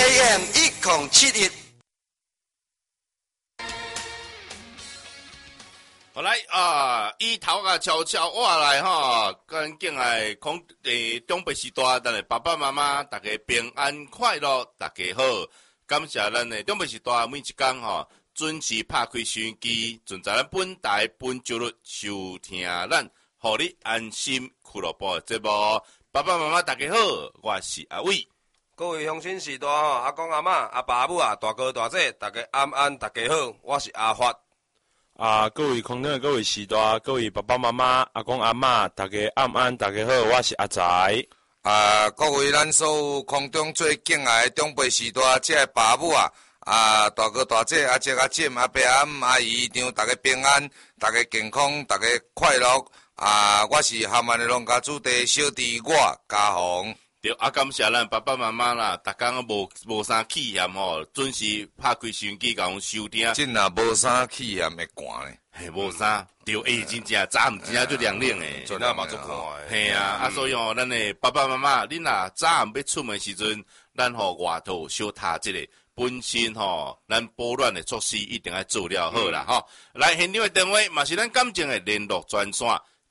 AM 1071。 好来伊头啊悄悄话来吼，跟敬爱中北时代，咱的爸爸妈妈，大家平安快乐，大家好。感谢咱的中北时代每一天吼，准时拍开收音机，尽在咱本台本周日收听咱，互你安心俱乐部的节目。爸爸妈妈大家好，我是阿伟。 各位乡亲时代吼，阿公阿嬷、阿爸阿母啊，大哥大姐，大家安安，大家好，我是阿发。 各位空中各位时代，各位爸爸妈妈、阿公阿嬷，大家安安，大家好，我是阿财。 各位咱所有空中最敬爱的长辈时代，这个爸母大哥大姐、阿姐阿婶、阿伯阿姆、阿姨丈，大家平安，大家健康，大家快乐。我是厦门的农家主地小弟我家宏。 对，感谢咱爸爸妈妈啦，逐工无啥气嫌吼，准时拍开收音机甲阮收听。 真啊，无啥气嫌会寒咧， 嘿，无啥，对，真正早暗真正最凉凉诶， 真啊嘛足看诶。 嘿啊，所以吼，咱诶爸爸妈妈，恁若早暗要出门时阵，咱吼外头小踏一个，本身吼，咱保暖诶措施一定要做了好啦吼。来，现场诶电话嘛是咱感情诶联络专线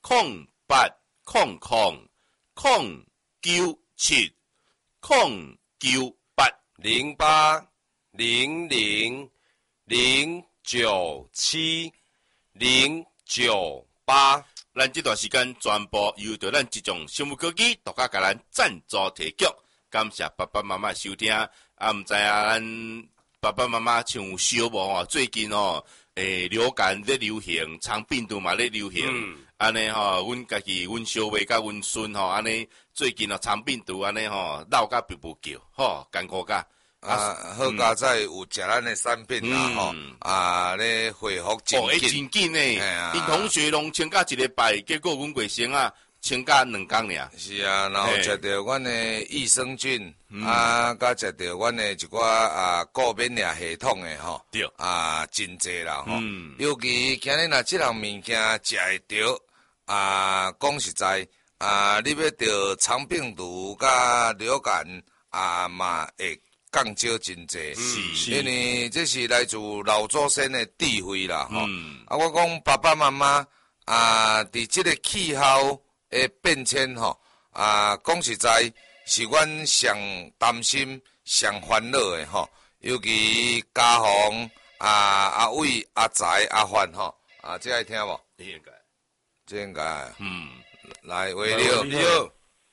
0809780970970998。 咱这段时间全部由着咱这种生物科技独家甲咱赞助提供，感谢爸爸妈妈收听。毋知咱爸爸妈妈像有烧无吼？最近流感在流行，肠病毒嘛在流行。安尼吼，阮家己阮小妹甲阮孙吼，安尼最近肠病毒安尼吼，闹甲噗噗叫，吼，艰苦甲。 好佳在有食咱的产品啦吼，咧恢复真紧， 真紧诶！因同学拢请假一礼拜，结果阮卫生请假2天尔。 是啊，然后食着阮的益生菌，甲食着阮的一寡顾免疫系统的吼， 对， 真济啦吼。尤其今日若即项物件食会着，讲实在，你要着肠病毒甲流感嘛会降少真济，因为这是来自老祖先的智慧啦吼。我讲爸爸妈妈伫即个气候的变迁吼，讲实在是阮上担心、上烦恼的吼。尤其家宏阿伟、阿财、阿范吼，这爱听无？ 应该， 这应该。来，喂，你好。 你好。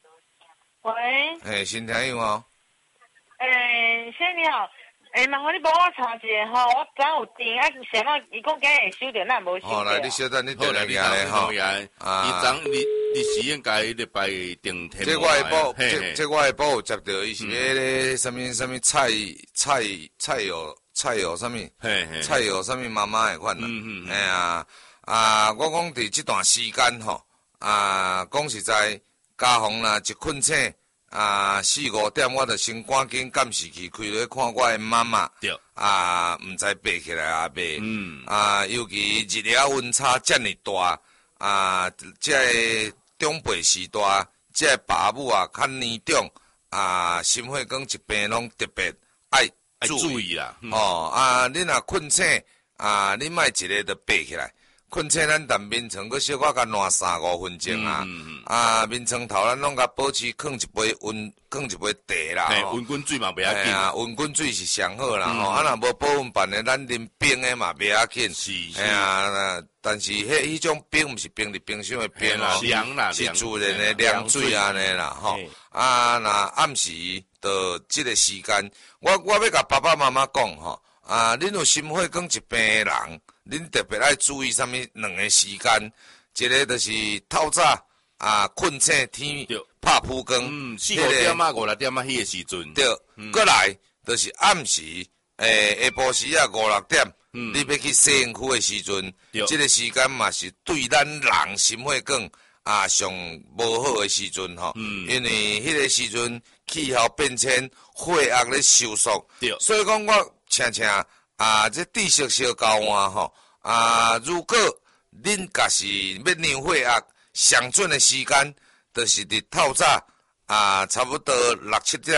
喂。新听友哦。 先你好，麻烦你帮我查一下吼，我昨有订想到伊讲今日会收到，咱无收到。 来，你稍等，你等下咧吼。 你是应该礼拜定天。 这我会报，这我会报接到，伊是迄个什么菜油什么，菜油什么妈妈的款啦。我讲伫这段时间吼，讲实在，家宏啦一困醒。4-5点我就先赶紧监视器开落看我的妈妈， 对， 毋知爬起来爬，尤其日夜温差遮尔大，这个长辈时代，这个爸母较年长，心血管疾病拢特别爱注意啦。 你若困醒，你莫一个就爬起来。困醒咱但面床，佮小可甲暖3-5分钟面床头咱拢甲保持放一杯茶啦， 温滚水嘛袂要紧， 温滚水是上好啦吼。若无保温板的，咱啉冰的嘛袂要紧。 是。 但是迄种冰毋是冰伫冰箱的冰凉啦， 是自然的凉水安尼啦吼。若暗时到即个时间，我要甲爸爸妈妈讲吼，恁有心血管疾病的人。恁特别爱注意啥物2个时间，一个就是透早困醒天拍曝光 ，4-5点5-6点迄个时阵， 对，过来就是暗时下晡时5-6点，你要去洗身躯的时阵，这个时间嘛是对咱人心血管上无好的时阵吼，因为迄个时阵气候变迁，血压咧收缩，所以讲我请这知识小交换吼，如果恁假是要量血压，上准的时间，就是伫透早差不多6-7点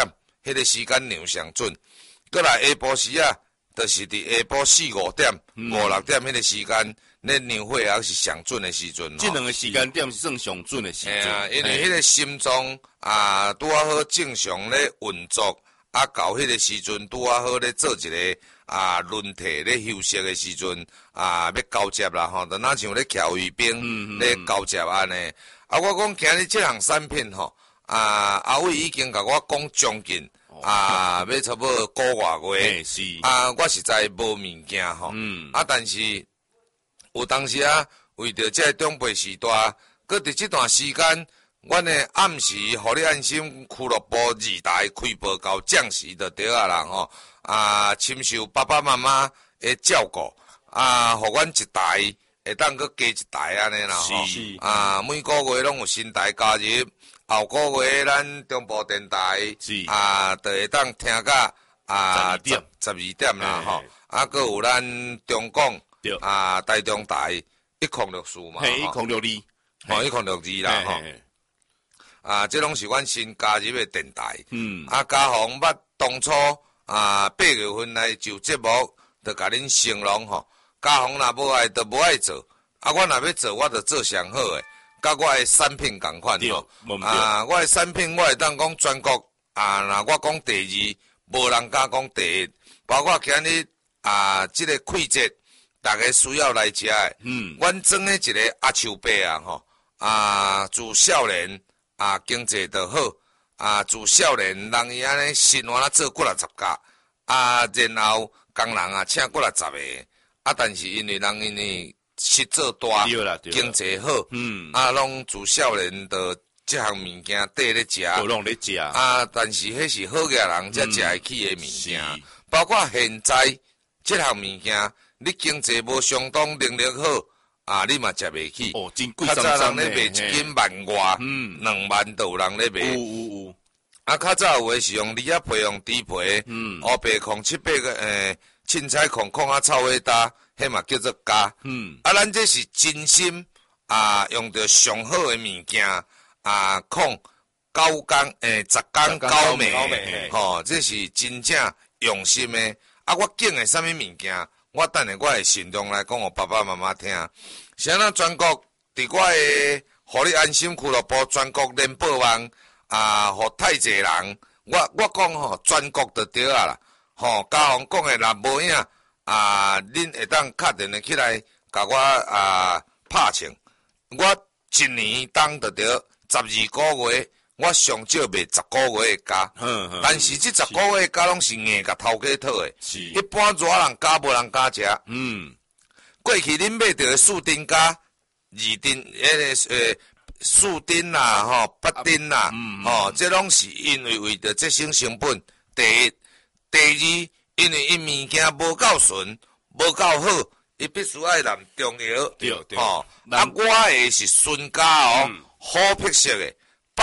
迄个时间量上准。过来下晡时啊，就是伫下晡4、5点、5、6点迄个时间，恁量血压是上准的时阵。 这两个时间点是算上准的时阵， 因为迄个心脏拄啊好正常咧运作，到迄个时阵拄啊好咧做一个轮替咧休息的时阵要交接啦吼，就若像咧徛卫兵咧交接安尼。我讲今日即项产品吼，阿伟已经甲我讲将近。要差不多个月， 是我实在无物件吼，但是有当时为着这中北时代，搁伫这段时间，阮的暗时互你安心俱乐部2台开播到降时就对啦吼，亲受爸爸妈妈的照顾，互阮一台会当搁加一台安尼啦吼，每个月拢有新台加入。后个月咱中部电台就会当听到12点啦吼，搁有咱中广台中台106嘛 ，106.2， 吼106.2啦吼，这拢是阮新加入的电台，嘉宏捌当初8月份来就节目，就甲恁承诺吼，嘉宏若无爱就无爱做，我若要做，我就做上好诶。甲我的产品共款吼，我的产品我会当讲全国若我讲第2，无人敢讲第1，包括今日即个季节，大家需要来食的，阮装的一个阿树伯吼，自少年经济就好，自少年人伊安尼生活做几60家，然后工人请几60个，但是因为实做大，经济好，拢自少年的这项物件缀咧食， 拢咧食， 但是迄是好个人才食会起的物件，包括现在这项物件，你经济无相当能力好，你嘛食袂起。 哦，真贵， 较早人咧卖1斤1万外，2万都有人咧卖。 有。 较早有诶是用梨仔皮、用猪皮，乌白控700个凊彩控草尾搭。迄嘛叫做加，咱这是真心用着上好的物件控10工9暝，吼，这是真正用心的。我拣的啥物物件，我等下我会慎重来讲，互爸爸妈妈听。像咱全国伫我的互你安心俱乐部全国联播网互太济人，我讲吼，全国就对啦，吼，嘉宏讲的若无影。恁会当敲电话起来，甲我拍称，我一年当得着12个月，我上少卖10个月的价，但是这10个月的价拢是硬甲头家讨的，一般热人家无人家食。过去恁买着的4丁价、2丁，4丁啦，吼，8丁啦，这拢是因为着节省成本，第一，第二。因为伊物件无够纯，无够好，伊必须爱淋中药。 对， 我的是纯家哦，好品色的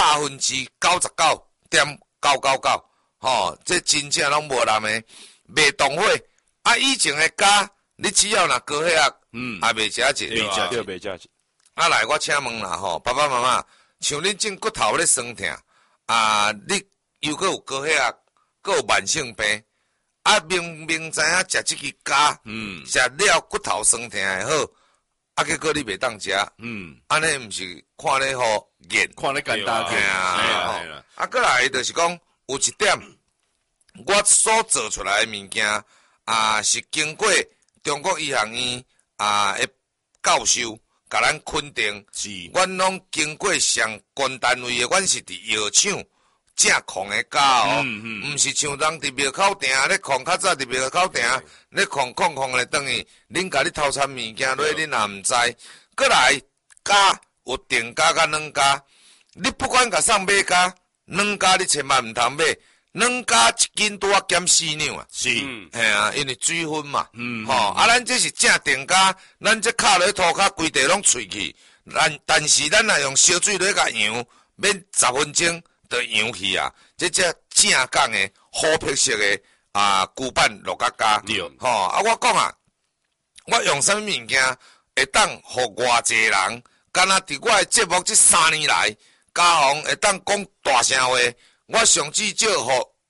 ，99.999%，这真正拢无淋的，袂动火。以前的家，你只要若高血压，袂食一， 袂食一。 来，我请问啦吼，爸爸妈妈，像恁种骨头咧酸痛，你又搁有高血压，搁有慢性病。明明知影食这个家，食了骨头酸痛会好，结果你袂当食，安尼毋是看咧好严， 看咧简单个，过来就是讲有一点，我所做出来的物件，是经过中国医学院的教授甲咱肯定，阮拢经过上关单位的，阮是伫药厂。正控的家毋是像人伫庙口埕咧控，较早伫庙口埕咧控咧等于恁家己偷掺物件落，恁也毋知。过来家有定价甲软价，你不管甲送买家，软价你千万毋通买，软价1斤拄啊减4两啊。 是， 因为水分嘛，咱这是正定价，咱这卡落涂骹规地拢喙去，但是咱若用烧水落甲扬，免10分钟。就扬去啊！这正港的好品色的旧版鹿角夹，我讲我用啥物物件会当互偌济人，敢若伫我的节目这3年来，嘉宏会当讲大声话，我上至少互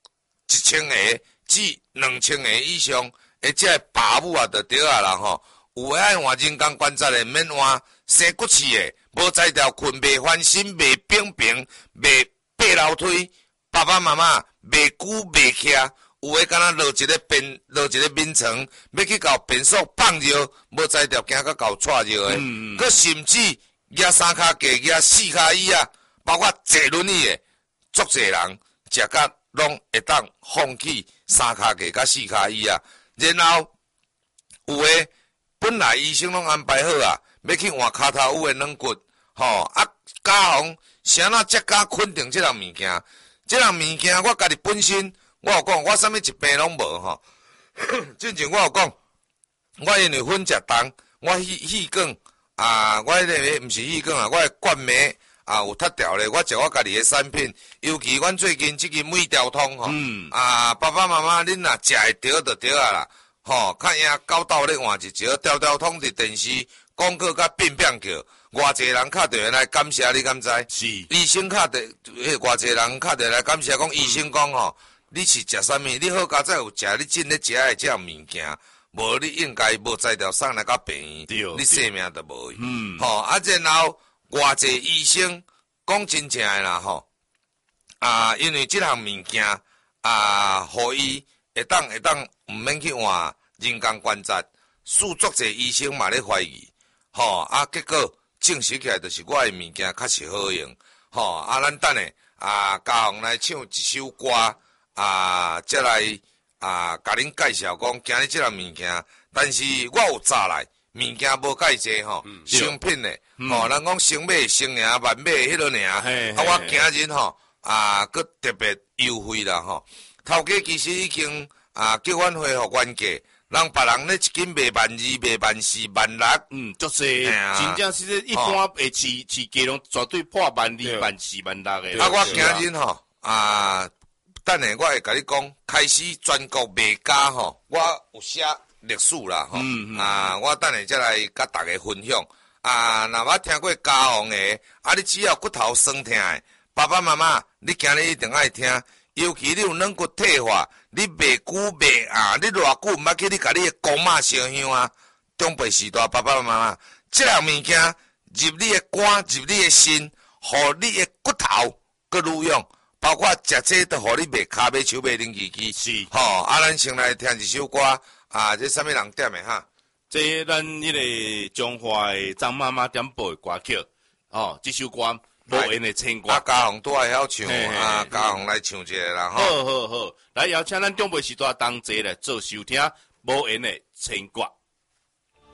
1000个至2000个以上，这爸母啊，就对啊啦吼。有诶爱换人工关节的，免换生骨刺的，无才调困袂翻身，袂平平，袂爬楼梯，爸爸妈妈袂久袂徛。有诶，敢若落一个眠床，要去搞便所放尿，无才调惊到搞错尿诶。佮甚至举三脚架、举四脚椅啊，包括坐轮椅诶，足侪人食甲拢会当放弃三脚架甲四脚椅啊。然后有诶，本来医生拢安排好啊，要去换骹头有诶软骨，啊，家phòng谁若才敢肯定即项物件？即项物件我家己本身。我有讲，我啥物一病拢无吼。之前我有讲，我因为粉食重，我气管我迄个毋是气管我的冠脉有脱掉咧。我食我家己的产品，尤其阮最近即个胃调通吼，爸爸妈妈恁若食会着就对啊啦。较赢狗斗咧换一招，调通伫电视广告甲变叫，偌济人敲电话来感谢你，敢知？ 是医生敲电，偌济人敲电话来感谢，讲医生讲吼。你是食啥物？你好佳哉有食你真咧食诶即项物件，无你应该无才调送来到病院，你性命都无去。然后偌济医生讲真正诶啦吼，因为即项物件互伊会当毋免去换人工关节，数足济医生嘛咧怀疑，结果证实起来就是我诶物件确实好用，咱等下家访来唱一首歌。再来甲恁介绍讲今日即项物件，但是我有早来物件无介济吼，商品咧，人讲先买先赢，慢买迄落赢，我今日吼佮特别优惠啦吼，头家其实已经叫阮恢复原价，让别人咧一斤卖12,000、卖14,000、16,000， 足济，真正是一般会市价拢绝对破12,000、14,000、16,000 我今日吼等下我会甲你讲，开始全国卖家吼，我有写历史啦吼，我等下再来甲大家分享。若捌听过家访的，你只要骨头酸痛的，爸爸妈妈，你今日一定爱听，尤其你有软骨退化，你袂久袂你偌久毋捌去你甲你的公妈烧香啊，长辈时代爸爸妈妈，即项物件入你的肝，入你的心，互你的骨头佮愈用。包括食这都互你袂骹袂手袂灵机机， 是咱先来听一首歌，这啥物人点的哈？ 这咱迄个中华的张妈妈点播的歌曲，这首歌无缘的青歌， 家访都爱晓唱，家访来唱一下啦， 好，来邀请咱中辈时代同齐来做收听无缘的青歌。